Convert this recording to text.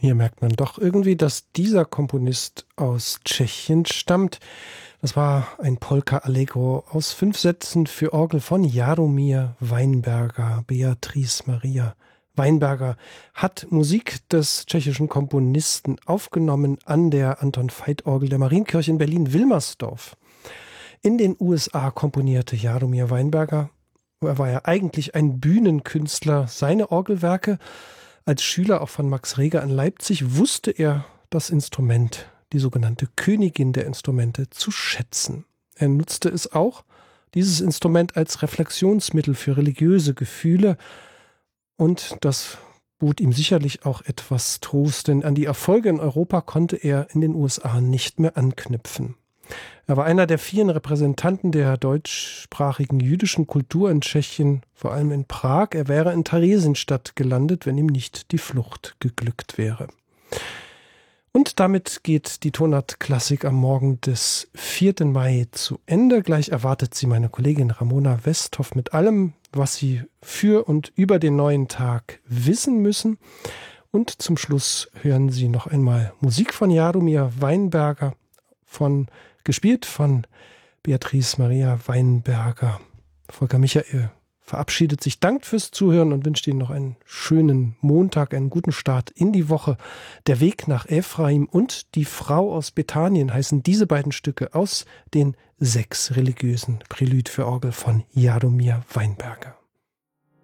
Hier merkt man doch irgendwie, dass dieser Komponist aus Tschechien stammt. Das war ein Polka-Allegro aus 5 Sätzen für Orgel von Jaromír Weinberger. Beatrice Maria Weinberger hat Musik des tschechischen Komponisten aufgenommen an der Anton-Veit-Orgel der Marienkirche in Berlin-Wilmersdorf. In den USA komponierte Jaromír Weinberger. Er war ja eigentlich ein Bühnenkünstler. Seine Orgelwerke als Schüler auch von Max Reger in Leipzig wusste er das Instrument, die sogenannte Königin der Instrumente, zu schätzen. Er nutzte es auch, dieses Instrument, als Reflexionsmittel für religiöse Gefühle, und das bot ihm sicherlich auch etwas Trost, denn an die Erfolge in Europa konnte er in den USA nicht mehr anknüpfen. Er war einer der vielen Repräsentanten der deutschsprachigen jüdischen Kultur in Tschechien, vor allem in Prag. Er wäre in Theresienstadt gelandet, wenn ihm nicht die Flucht geglückt wäre. Und damit geht die Tonart-Klassik am Morgen des 4. Mai zu Ende. Gleich erwartet Sie meine Kollegin Ramona Westhoff mit allem, was Sie für und über den neuen Tag wissen müssen. Und zum Schluss hören Sie noch einmal Musik von Jaromír Weinberger, gespielt von Beatrice Maria Weinberger. Volker Michael verabschiedet sich, dankt fürs Zuhören und wünscht Ihnen noch einen schönen Montag, einen guten Start in die Woche. Der Weg nach Ephraim und Die Frau aus Bethanien heißen diese beiden Stücke aus den 6 religiösen Prälude für Orgel von Jaromír Weinberger.